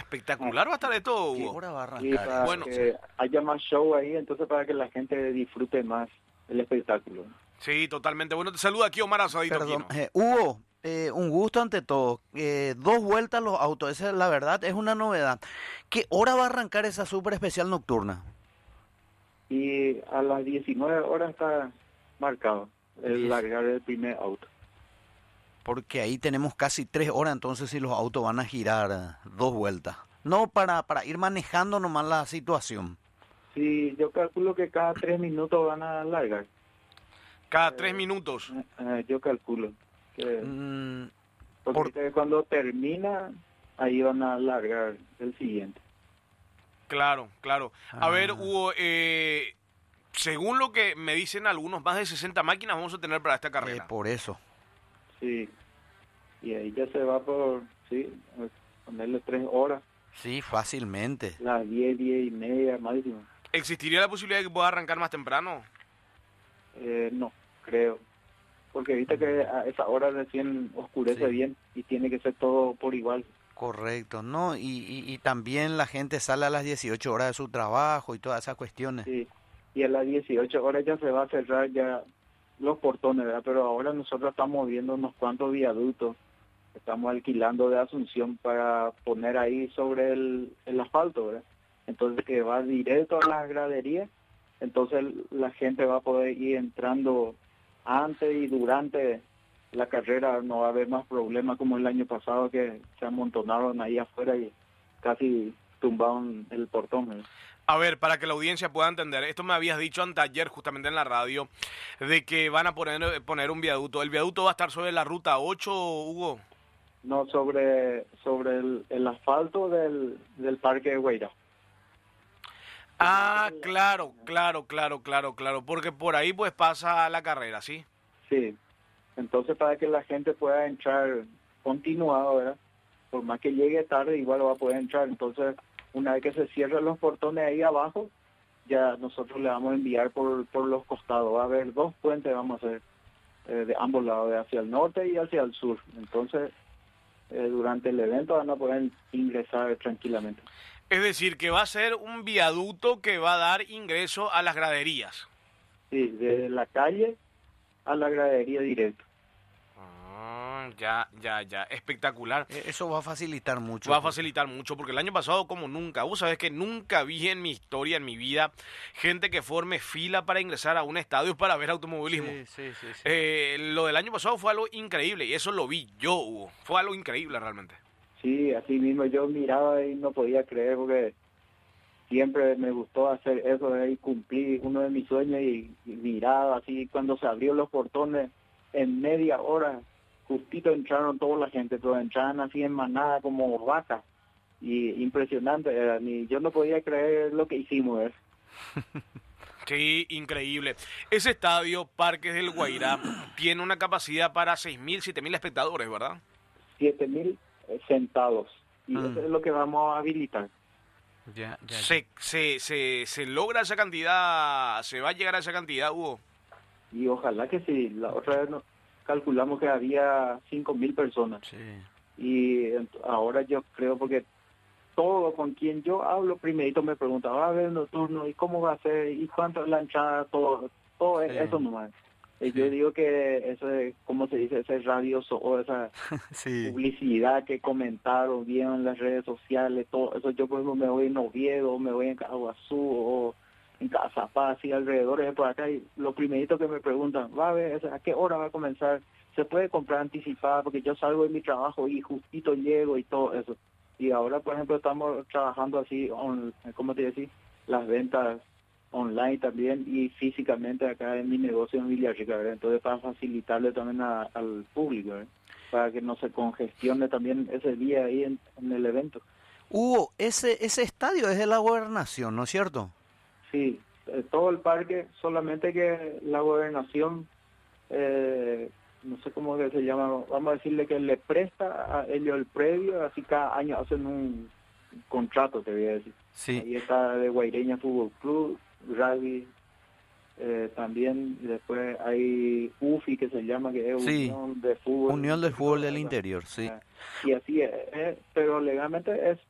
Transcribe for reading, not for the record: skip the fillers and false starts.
espectacular va a estar esto, ¿Qué Hugo. hora va a Y arrancar? para Bueno, que haya más show ahí, entonces para que la gente disfrute más el espectáculo. sí, totalmente. Bueno, te saluda aquí Omar Asadito Perdón, Quino. Hugo, un gusto ante todo. 2 vueltas los autos, esa es la verdad, es una novedad. ¿Qué hora va a arrancar esa super especial nocturna? Y a las 19 horas está marcado el largar el primer auto. Porque ahí tenemos casi 3 horas, entonces si los autos van a girar 2 vueltas. No para ir manejando nomás la situación. Sí, yo calculo que cada 3 minutos van a largar. Cada 3 minutos. Yo calculo que Mm, porque cuando termina, ahí van a largar el siguiente. Claro, claro. A ver, Ah. Hugo, según lo que me dicen algunos, más de 60 máquinas vamos a tener para esta carrera. por eso. Sí, y ahí ya se va por, sí, ponerle 3 horas, Sí, fácilmente. las 10, 10 y media máximo. ¿Existiría la posibilidad de que pueda arrancar más temprano? No, creo. Porque viste que a esa hora recién oscurece Sí. bien y tiene que ser todo por igual. Correcto, ¿no? Y también la gente sale a las 18 horas de su trabajo y todas esas cuestiones. Sí. Y a las 18 horas ya se va a cerrar ya los portones, ¿verdad? Pero ahora nosotros estamos viendo unos cuantos viaductos. Estamos alquilando de Asunción para poner ahí sobre el asfalto, ¿verdad? Entonces que va directo a las graderías. Entonces la gente va a poder ir entrando antes y durante la carrera. No va a haber más problemas como el año pasado que se amontonaron ahí afuera y casi tumbaron el portón, ¿verdad? A ver, para que la audiencia pueda entender, esto me habías dicho anteayer justamente en la radio, de que van a poner un viaducto. ¿El viaducto va a estar sobre la ruta 8, Hugo? No, sobre el asfalto del Parque de Guairá. Ah, claro, porque por ahí pues pasa la carrera, ¿sí? Sí, entonces para que la gente pueda entrar continuado, ¿verdad? Por más que llegue tarde, igual va a poder entrar. Entonces, una vez que se cierren los portones ahí abajo, ya nosotros le vamos a enviar por los costados. Va a haber 2 puentes, vamos a hacer de ambos lados, de hacia el norte y hacia el sur. Entonces, durante el evento van a poder ingresar tranquilamente. Es decir, que va a ser un viaducto que va a dar ingreso a las graderías. Sí, de la calle a la gradería directo. Ya, espectacular. Eso va a facilitar mucho. Va a facilitar mucho, porque el año pasado como nunca, vos sabés que nunca vi en mi historia, en mi vida, gente que forme fila para ingresar a un estadio para ver automovilismo. Sí. Lo del año pasado fue algo increíble, y eso lo vi yo, Hugo. Fue algo increíble realmente. Sí, así mismo yo miraba y no podía creer porque siempre me gustó hacer eso y cumplir uno de mis sueños y miraba así cuando se abrieron los portones en media hora, justito entraron toda la gente, pero entraban así en manada como vacas y impresionante era, ni yo no podía creer lo que hicimos. Sí, increíble. Ese estadio, Parques del Guairá, tiene una capacidad para 6.000, 7.000 espectadores, ¿verdad? 7.000 sentados y eso es lo que vamos a habilitar. Ya. Se logra esa cantidad, se va a llegar a esa cantidad, Hugo. Y ojalá que sí. La otra vez calculamos que había 5.000 personas. Sí. Y ahora yo creo, porque todo con quien yo hablo, primerito me pregunta, ¿va a haber nocturno? ¿Y cómo va a ser? ¿Y cuánto es la entrada? Todo Sí. eso nomás. Sí. Yo digo que eso es, ¿cómo se dice? Ese radioso o esa Sí. publicidad que comentaron bien en las redes sociales, todo eso. Yo por ejemplo me voy en Oviedo, me voy en Caguazú o en Cazapaz y alrededores de por acá, y lo primerito que me preguntan, ¿va a ver a qué hora va a comenzar? ¿Se puede comprar anticipada? Porque yo salgo de mi trabajo y justito llego y todo eso. Y ahora, por ejemplo, estamos trabajando así, ¿cómo te decís? Las ventas online también y físicamente acá en mi negocio en Villarrica, ¿verdad? Entonces para facilitarle también al público, ¿verdad? Para que no se congestione también ese día ahí en el evento. Hugo, ese estadio es de la gobernación, ¿no es cierto? Sí, todo el parque, solamente que la gobernación, no sé cómo que se llama, vamos a decirle que le presta a ellos el predio, así cada año hacen un contrato, te voy a decir. Sí. Ahí está de Guaireña Fútbol Club, rugby, también, y después hay UFI, que se llama, que es Sí. Unión de Fútbol. Unión del Fútbol del Interior, sí. Y así es, pero legalmente es